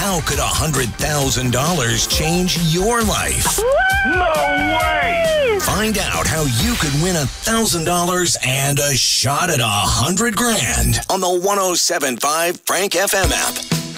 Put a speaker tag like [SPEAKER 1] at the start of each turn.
[SPEAKER 1] How could $100,000 change your life?
[SPEAKER 2] No way!
[SPEAKER 1] Find out how you could win $1,000 and a shot at $100,000 on the 107.5 Frank FM app.